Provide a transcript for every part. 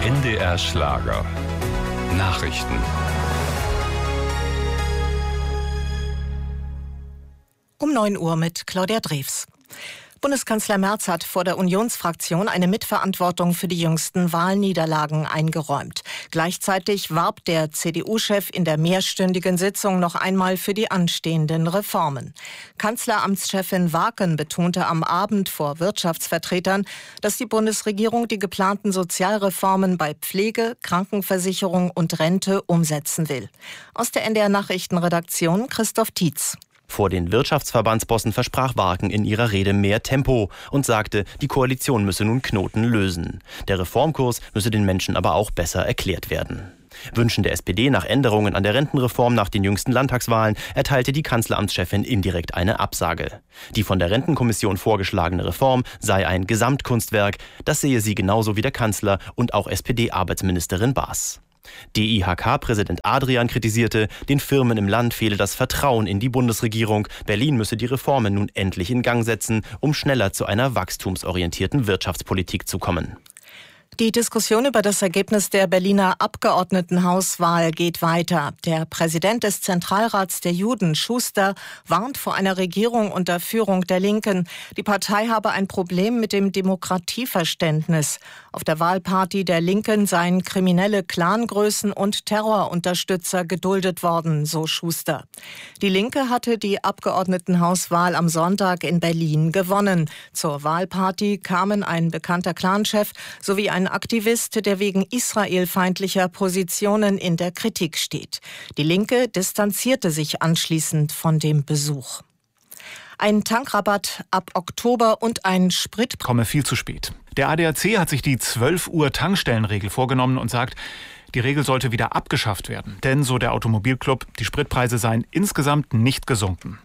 NDR Schlager. Nachrichten. Um 9 Uhr mit Claudia Drews. Bundeskanzler Merz hat vor der Unionsfraktion eine Mitverantwortung für die jüngsten Wahlniederlagen eingeräumt. Gleichzeitig warb der CDU-Chef in der mehrstündigen Sitzung noch einmal für die anstehenden Reformen. Kanzleramtschefin Waken betonte am Abend vor Wirtschaftsvertretern, dass die Bundesregierung die geplanten Sozialreformen bei Pflege, Krankenversicherung und Rente umsetzen will. Aus der NDR Nachrichtenredaktion Christoph Tietz. Vor den Wirtschaftsverbandsbossen versprach Waken in ihrer Rede mehr Tempo und sagte, die Koalition müsse nun Knoten lösen. Der Reformkurs müsse den Menschen aber auch besser erklärt werden. Wünschen der SPD nach Änderungen an der Rentenreform nach den jüngsten Landtagswahlen erteilte die Kanzleramtschefin indirekt eine Absage. Die von der Rentenkommission vorgeschlagene Reform sei ein Gesamtkunstwerk, das sehe sie genauso wie der Kanzler und auch SPD-Arbeitsministerin Baas. DIHK-Präsident Adrian kritisierte, den Firmen im Land fehle das Vertrauen in die Bundesregierung. Berlin müsse die Reformen nun endlich in Gang setzen, um schneller zu einer wachstumsorientierten Wirtschaftspolitik zu kommen. Die Diskussion über das Ergebnis der Berliner Abgeordnetenhauswahl geht weiter. Der Präsident des Zentralrats der Juden, Schuster, warnt vor einer Regierung unter Führung der Linken. Die Partei habe ein Problem mit dem Demokratieverständnis. Auf der Wahlparty der Linken seien kriminelle Clangrößen und Terrorunterstützer geduldet worden, so Schuster. Die Linke hatte die Abgeordnetenhauswahl am Sonntag in Berlin gewonnen. Zur Wahlparty kamen ein bekannter Clanchef sowie ein Aktivist, der wegen israelfeindlicher Positionen in der Kritik steht. Die Linke distanzierte sich anschließend von dem Besuch. Ein Tankrabatt ab Oktober und ein Sprit komme viel zu spät. Der ADAC hat sich die 12 Uhr Tankstellenregel vorgenommen und sagt, die Regel sollte wieder abgeschafft werden. Denn, so der Automobilclub, die Spritpreise seien insgesamt nicht gesunken.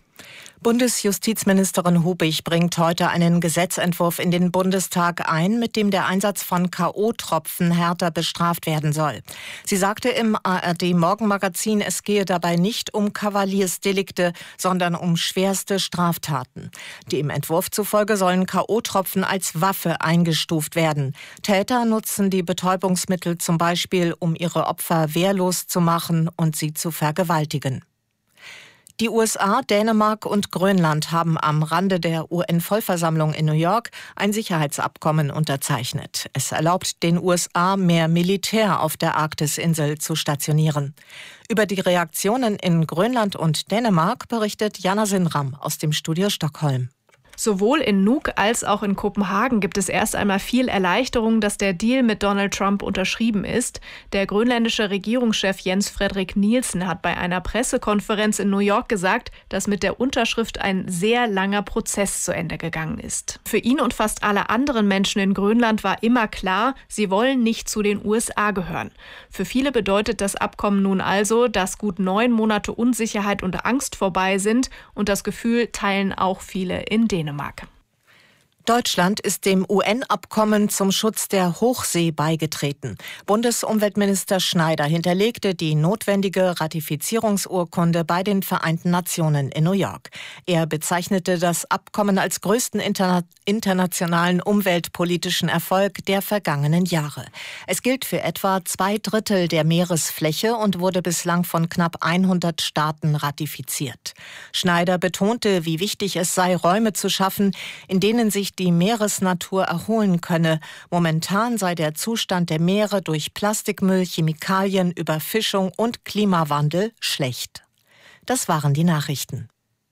Bundesjustizministerin Hubig bringt heute einen Gesetzentwurf in den Bundestag ein, mit dem der Einsatz von K.O.-Tropfen härter bestraft werden soll. Sie sagte im ARD-Morgenmagazin, es gehe dabei nicht um Kavaliersdelikte, sondern um schwerste Straftaten. Dem Entwurf zufolge sollen K.O.-Tropfen als Waffe eingestuft werden. Täter nutzen die Betäubungsmittel zum Beispiel, um ihre Opfer wehrlos zu machen und sie zu vergewaltigen. Die USA, Dänemark und Grönland haben am Rande der UN-Vollversammlung in New York ein Sicherheitsabkommen unterzeichnet. Es erlaubt den USA, mehr Militär auf der Arktisinsel zu stationieren. Über die Reaktionen in Grönland und Dänemark berichtet Jana Sinram aus dem Studio Stockholm. Sowohl in Nuuk als auch in Kopenhagen gibt es erst einmal viel Erleichterung, dass der Deal mit Donald Trump unterschrieben ist. Der grönländische Regierungschef Jens Frederik Nielsen hat bei einer Pressekonferenz in New York gesagt, dass mit der Unterschrift ein sehr langer Prozess zu Ende gegangen ist. Für ihn und fast alle anderen Menschen in Grönland war immer klar, sie wollen nicht zu den USA gehören. Für viele bedeutet das Abkommen nun also, dass gut 9 Monate Unsicherheit und Angst vorbei sind, und das Gefühl teilen auch viele in Dänemark. Deutschland ist dem UN-Abkommen zum Schutz der Hochsee beigetreten. Bundesumweltminister Schneider hinterlegte die notwendige Ratifizierungsurkunde bei den Vereinten Nationen in New York. Er bezeichnete das Abkommen als größten internationalen umweltpolitischen Erfolg der vergangenen Jahre. Es gilt für etwa 2/3 der Meeresfläche und wurde bislang von knapp 100 Staaten ratifiziert. Schneider betonte, wie wichtig es sei, Räume zu schaffen, in denen sich die Meeresnatur erholen könne. Momentan sei der Zustand der Meere durch Plastikmüll, Chemikalien, Überfischung und Klimawandel schlecht. Das waren die Nachrichten.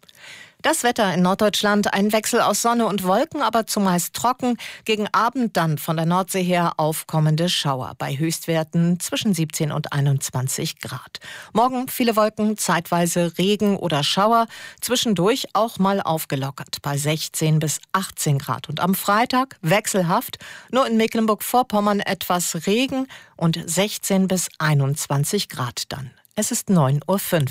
Das Wetter in Norddeutschland, ein Wechsel aus Sonne und Wolken, aber zumeist trocken. Gegen Abend dann von der Nordsee her aufkommende Schauer bei Höchstwerten zwischen 17 und 21 Grad. Morgen viele Wolken, zeitweise Regen oder Schauer, zwischendurch auch mal aufgelockert bei 16 bis 18 Grad. Und am Freitag wechselhaft, nur in Mecklenburg-Vorpommern etwas Regen und 16 bis 21 Grad dann. Es ist 9:05 Uhr.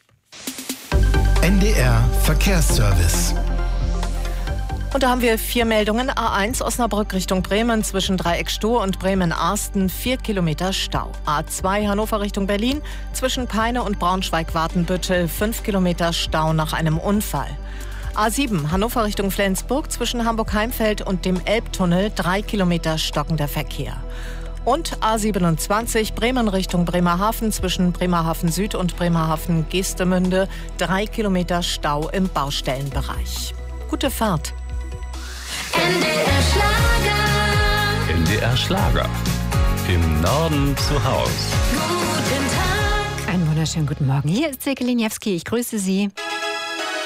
NDR Verkehrsservice. Und da haben wir 4 Meldungen. A1 Osnabrück Richtung Bremen zwischen Dreieck-Stohr und Bremen-Arsten 4 Kilometer Stau. A2 Hannover Richtung Berlin zwischen Peine und Braunschweig-Watenbüttel 5 Kilometer Stau nach einem Unfall. A7 Hannover Richtung Flensburg zwischen Hamburg-Heimfeld und dem Elbtunnel 3 Kilometer stockender Verkehr. Und A27 Bremen Richtung Bremerhaven zwischen Bremerhaven Süd und Bremerhaven Geestemünde. 3 Kilometer Stau im Baustellenbereich. Gute Fahrt. NDR Schlager. NDR Schlager. Im Norden zu Haus. Guten Tag. Einen wunderschönen guten Morgen. Hier ist Silke Liniewski. Ich grüße Sie.